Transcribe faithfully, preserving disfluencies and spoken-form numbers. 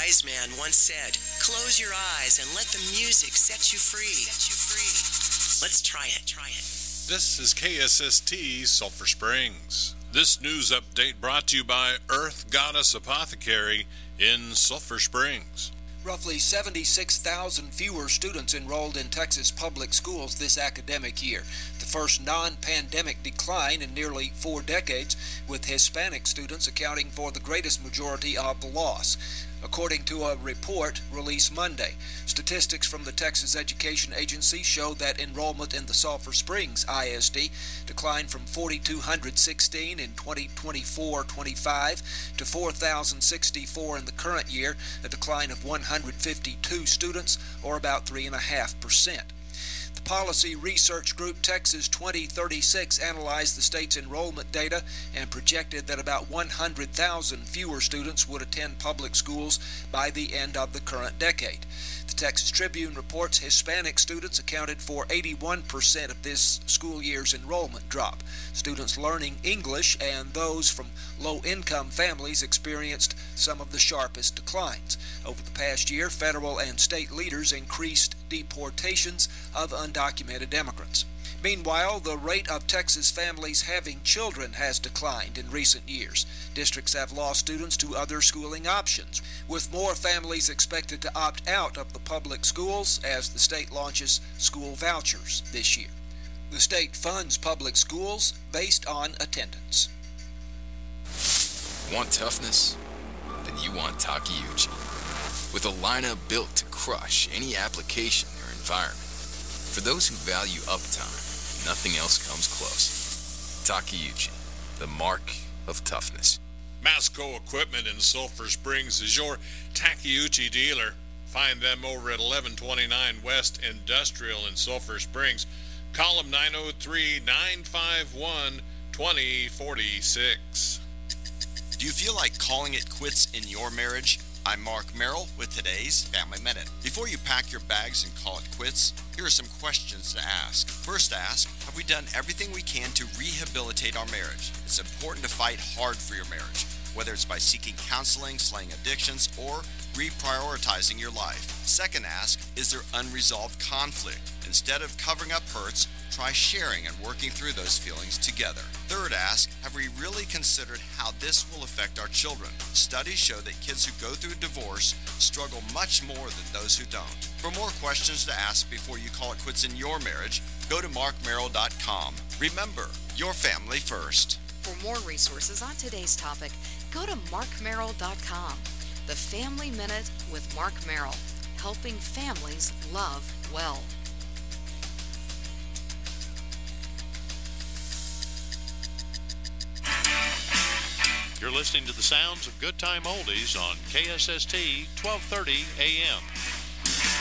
wise man once said, close your eyes and let the music set you free. Set you free. Let's try it. Try it. This is K S S T Sulphur Springs. This news update brought to you by Earth Goddess Apothecary in Sulphur Springs. Roughly seventy-six thousand fewer students enrolled in Texas public schools this academic year, the first non-pandemic decline in nearly four decades, with Hispanic students accounting for the greatest majority of the loss, according to a report released Monday. Statistics from the Texas Education Agency show that enrollment in the Sulphur Springs I S D declined from four thousand two hundred sixteen in twenty twenty-four twenty-five to four thousand sixty-four in the current year, a decline of one hundred fifty-two students, or about three point five percent. The policy research group Texas twenty thirty-six analyzed the state's enrollment data and projected that about one hundred thousand fewer students would attend public schools by the end of the current decade. The Texas Tribune reports Hispanic students accounted for eighty-one percent of this school year's enrollment drop. Students learning English and those from low-income families experienced some of the sharpest declines. Over the past year, federal and state leaders increased deportations of undocumented immigrants. Meanwhile, the rate of Texas families having children has declined in recent years. Districts have lost students to other schooling options, with more families expected to opt out of the public schools as the state launches school vouchers this year. The state funds public schools based on attendance. Want toughness? Then you want Takeuchi. With a lineup built to crush any application or environment. For those who value uptime, nothing else comes close. Takeuchi, the mark of toughness. Masco Equipment in Sulphur Springs is your Takeuchi dealer. Find them over at eleven twenty-nine West Industrial in Sulphur Springs. Call them nine oh three, nine five one, two oh four six. Do you feel like calling it quits in your marriage? I'm Mark Merrill with today's Family Minute. Before you pack your bags and call it quits, here are some questions to ask. First ask, have we done everything we can to rehabilitate our marriage? It's important to fight hard for your marriage, whether it's by seeking counseling, slaying addictions, or reprioritizing your life. Second ask, is there unresolved conflict? Instead of covering up hurts, try sharing and working through those feelings together. Third ask, have we really considered how this will affect our children? Studies show that kids who go through divorce struggle much more than those who don't. For more questions to ask before you call it quits in your marriage, go to mark merrill dot com. Remember, your family first. For more resources on today's topic, go to mark merrill dot com. The Family Minute with Mark Merrill, helping families love well. You're listening to the sounds of Good Time Oldies on K S S T twelve thirty A M.